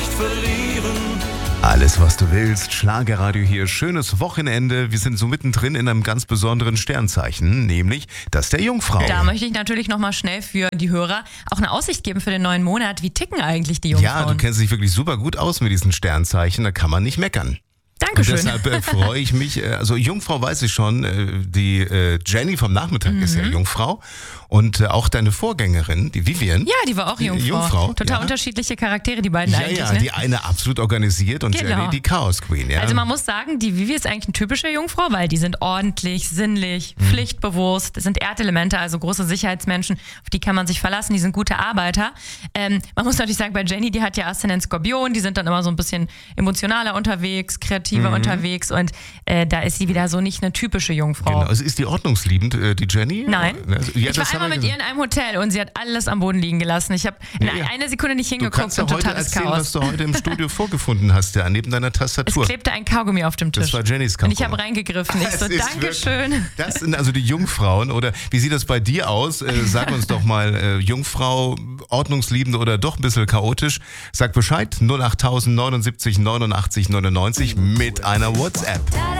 nicht verlieren. Alles, was du willst, Schlagerradio hier, schönes Wochenende. Wir sind so mittendrin in einem ganz besonderen Sternzeichen, nämlich das der Jungfrau. Da möchte ich natürlich nochmal schnell für die Hörer auch eine Aussicht geben für den neuen Monat. Wie ticken eigentlich die Jungfrauen? Ja, du kennst dich wirklich super gut aus mit diesen Sternzeichen, da kann man nicht meckern. Dankeschön. Und deshalb freue ich mich, also Jungfrau weiß ich schon, die Jenny vom Nachmittag ist ja Jungfrau und auch deine Vorgängerin, die Vivian. Ja, die war auch Jungfrau. Total unterschiedliche Charaktere, die beiden eigentlich. Ja, ne? Die eine absolut organisiert und Genau. Jenny die Chaos Queen. Ja. Also man muss sagen, die Vivi ist eigentlich eine typische Jungfrau, weil die sind ordentlich, sinnlich, pflichtbewusst, das sind Erdelemente, also große Sicherheitsmenschen, auf die kann man sich verlassen, die sind gute Arbeiter. Man muss natürlich sagen, bei Jenny, die hat ja Aszendent Skorpion, die sind dann immer so ein bisschen emotionaler unterwegs, kreativer unterwegs und da ist sie wieder so nicht eine typische Jungfrau. Genau. Also ist die ordnungsliebend, die Jenny? Nein. Ja, Ich war einmal mit ihr in einem Hotel und sie hat alles am Boden liegen gelassen. Ich habe in einer Sekunde nicht Du hingeguckt kannst ja und heute totales erzählen, Chaos. was du heute im Studio vorgefunden hast, ja, neben deiner Es Tastatur. klebte ein Kaugummi auf dem Tisch. Das war Jennys Und ich Kaugummi. habe reingegriffen. Ich so, Das ist Dankeschön. wirklich- Das sind also die Jungfrauen. Oder wie sieht das bei dir aus? Sag uns doch mal, Jungfrau, ordnungsliebend oder doch ein bisschen chaotisch. Sag Bescheid, 08000 79 89 99 mit einer WhatsApp.